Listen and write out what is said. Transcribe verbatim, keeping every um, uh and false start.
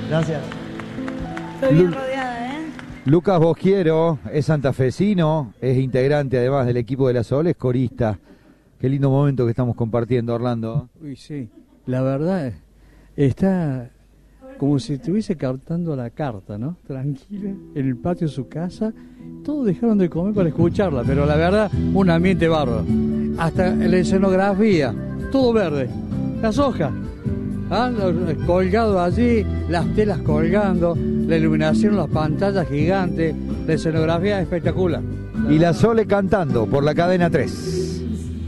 Gracias. Estoy bien Lu- rodeada, ¿eh? Lucas Bosquiero es santafesino, es integrante además del equipo de La Sol, es corista. Qué lindo momento que estamos compartiendo, Orlando. Uy, sí, la verdad está como si estuviese cantando la carta, ¿no? Tranquila, en el patio de su casa. Todos dejaron de comer para escucharla, pero la verdad, un ambiente bárbaro. Hasta la escenografía, todo verde, las hojas, ¿ah? Colgado allí, las telas colgando, la iluminación, las pantallas gigantes, la escenografía espectacular. Y La Sole cantando por la cadena tres.